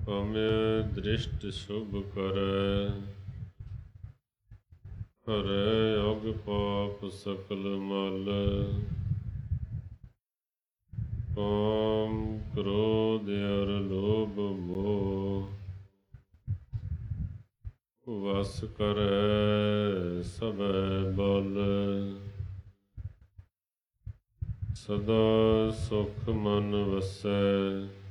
ਕਾਮਿ ਦ੍ਰਿਸ਼ਟ ਸ਼ੁਭ ਕਰੈ, ਹਰੈ ਅਗ ਪਾਪ ਸਕਲ ਮਲ। ਕਾਮ ਕ੍ਰੋਧ ਅਰ ਲੋਭ ਮੋਹ, ਵਸ ਕਰੈ ਸਭੈ ਬਲ। ਸਦਾ ਸੁਖ ਮਨ ਵਸੈ,